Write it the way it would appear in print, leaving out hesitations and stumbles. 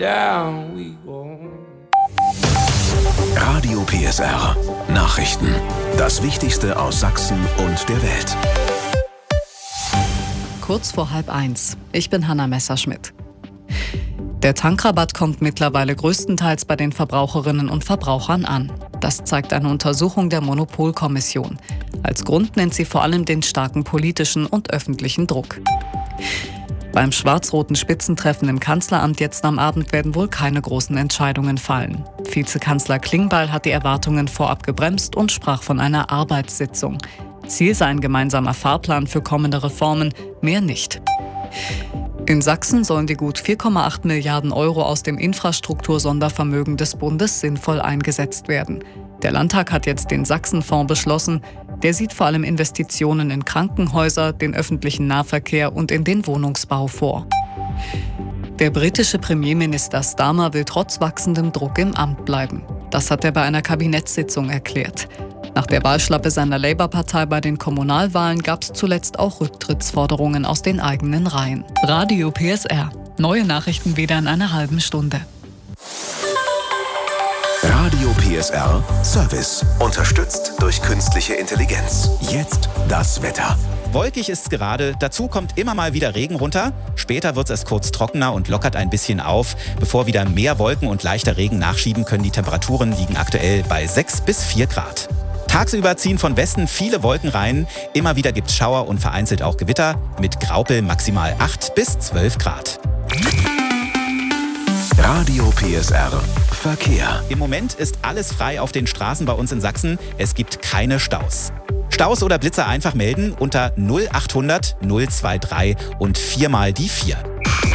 down we go. Radio PSR Nachrichten. Das Wichtigste aus Sachsen und der Welt. Kurz vor 12:30. Ich bin Hanna Messerschmidt. Der Tankrabatt kommt mittlerweile größtenteils bei den Verbraucherinnen und Verbrauchern an. Das zeigt eine Untersuchung der Monopolkommission. Als Grund nennt sie vor allem den starken politischen und öffentlichen Druck. Beim schwarz-roten Spitzentreffen im Kanzleramt jetzt am Abend werden wohl keine großen Entscheidungen fallen. Vizekanzler Klingbeil hat die Erwartungen vorab gebremst und sprach von einer Arbeitssitzung. Ziel sei ein gemeinsamer Fahrplan für kommende Reformen, mehr nicht. In Sachsen sollen die gut 4,8 Milliarden Euro aus dem Infrastruktursondervermögen des Bundes sinnvoll eingesetzt werden. Der Landtag hat jetzt den Sachsenfonds beschlossen. Der sieht vor allem Investitionen in Krankenhäuser, den öffentlichen Nahverkehr und in den Wohnungsbau vor. Der britische Premierminister Starmer will trotz wachsendem Druck im Amt bleiben. Das hat er bei einer Kabinettssitzung erklärt. Nach der Wahlschlappe seiner Labour-Partei bei den Kommunalwahlen gab es zuletzt auch Rücktrittsforderungen aus den eigenen Reihen. Radio PSR. Neue Nachrichten wieder in einer halben Stunde. Radio PSR Service. Unterstützt durch künstliche Intelligenz. Jetzt das Wetter. Wolkig ist es gerade, dazu kommt immer mal wieder Regen runter. Später wird es kurz trockener und lockert ein bisschen auf. Bevor wieder mehr Wolken und leichter Regen nachschieben, können die Temperaturen liegen aktuell bei 6 bis 4 Grad. Tagsüber ziehen von Westen viele Wolken rein. Immer wieder gibt es Schauer und vereinzelt auch Gewitter. Mit Graupel maximal 8 bis 12 Grad. Radio PSR Verkehr. Im Moment ist alles frei auf den Straßen bei uns in Sachsen. Es gibt keine Staus. Staus oder Blitzer einfach melden unter 0800 023 und 4 mal die 4.